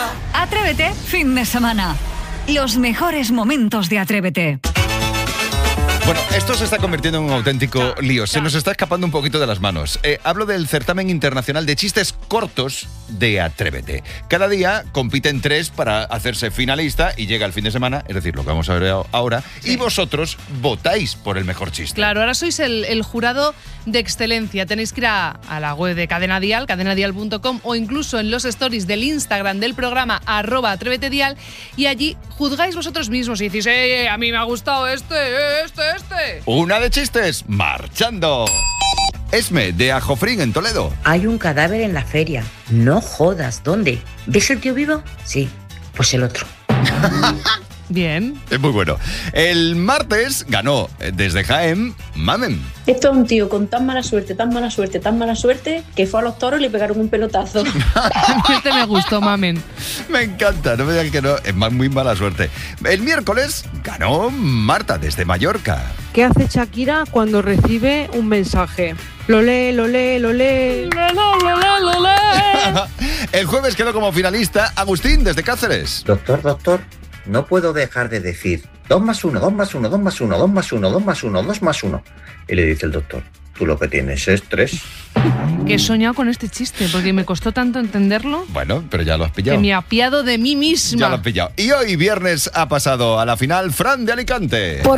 Atrévete, fin de semana. Los mejores momentos de Atrévete. Bueno, esto se está convirtiendo en un auténtico lío. Se nos está escapando un poquito de las manos. Hablo del certamen internacional de chistes cortos de Atrévete. Cada día compiten 3 para hacerse finalista y llega el fin de semana, es decir, lo que vamos a ver ahora, sí. Y vosotros votáis por el mejor chiste. Claro, ahora sois el jurado de excelencia. Tenéis que ir a la web de Cadena Dial, cadenadial.com, o incluso en los stories del Instagram del programa @atrévetedial, y allí juzgáis vosotros mismos y decís, a mí me ha gustado este. Una de chistes, marchando. Esme, de Ajofrín, en Toledo. Hay un cadáver en la feria. No jodas, ¿dónde? ¿Ves el tío vivo? Sí, pues el otro. Bien. Es muy bueno. El martes ganó desde Jaén, Mamen. Esto es un tío con tan mala suerte, que fue a los toros y le pegaron un pelotazo. Este me gustó, Mamen. Me encanta, no me digan que no, es muy mala suerte. El miércoles ganó Marta desde Mallorca. ¿Qué hace Shakira cuando recibe un mensaje? Lo lee. El jueves quedó como finalista Agustín desde Cáceres. Doctor, no puedo dejar de decir 2 más 1, 2 más 1, 2 más 1, 2 más 1, 2 más 1, 2 más 1. Y le dice el doctor, tú lo que tienes es 3. Que he soñado con este chiste, porque me costó tanto entenderlo. Bueno, pero ya lo has pillado. Que me he apiado de mí misma. Ya lo has pillado. Y hoy viernes ha pasado a la final Fran de Alicante.